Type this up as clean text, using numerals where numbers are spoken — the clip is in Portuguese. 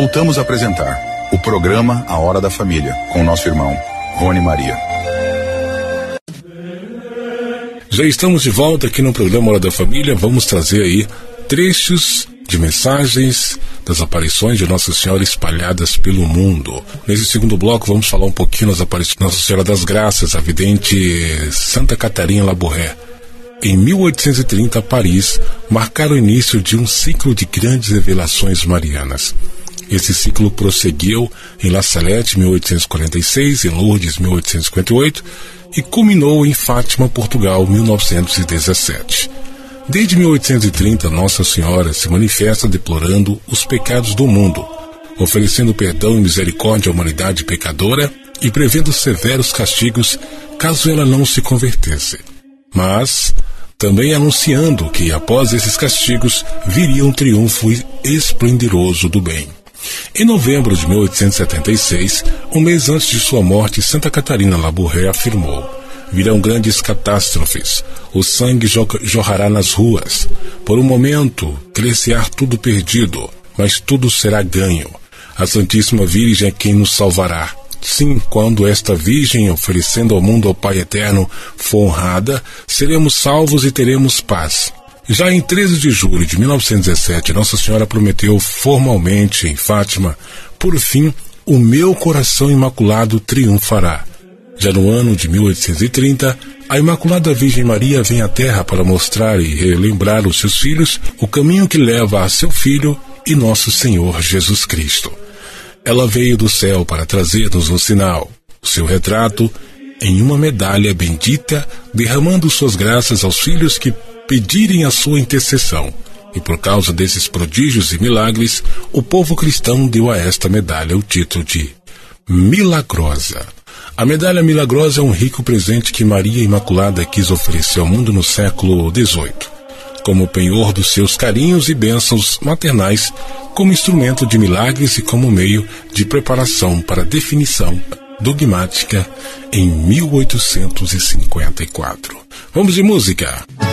Voltamos a apresentar o programa A Hora da Família, com o nosso irmão Rony Maria. Já estamos de volta aqui no programa Hora da Família. Vamos trazer aí trechos de mensagens das aparições de Nossa Senhora espalhadas pelo mundo. Nesse segundo bloco vamos falar um pouquinho das aparições de Nossa Senhora das Graças, a vidente Santa Catarina Labouré. Em 1830, Paris marcaram o início de um ciclo de grandes revelações marianas. Esse ciclo prosseguiu em La Salette, 1846, em Lourdes, 1858, e culminou em Fátima, Portugal, 1917. Desde 1830, Nossa Senhora se manifesta deplorando os pecados do mundo, oferecendo perdão e misericórdia à humanidade pecadora e prevendo severos castigos caso ela não se convertesse. Mas também anunciando que, após esses castigos, viria um triunfo esplendoroso do bem. Em novembro de 1876, um mês antes de sua morte, Santa Catarina Labouré afirmou: virão grandes catástrofes, o sangue jorrará nas ruas. Por um momento, crescerá tudo perdido, mas tudo será ganho. A Santíssima Virgem é quem nos salvará. Sim, quando esta Virgem, oferecendo ao mundo ao Pai Eterno, for honrada, seremos salvos e teremos paz. Já em 13 de julho de 1917, Nossa Senhora prometeu formalmente em Fátima: por fim, o meu coração imaculado triunfará. Já no ano de 1830, a Imaculada Virgem Maria vem à Terra para mostrar e relembrar aos seus filhos o caminho que leva a seu Filho e nosso Senhor Jesus Cristo. Ela veio do céu para trazer-nos um sinal, o seu retrato, em uma medalha bendita, derramando suas graças aos filhos que pedirem a sua intercessão. E por causa desses prodígios e milagres, o povo cristão deu a esta medalha o título de Milagrosa. A medalha milagrosa é um rico presente que Maria Imaculada quis oferecer ao mundo no século XVIII, como penhor dos seus carinhos e bênçãos maternais, como instrumento de milagres e como meio de preparação para a definição dogmática em 1854. Vamos de música!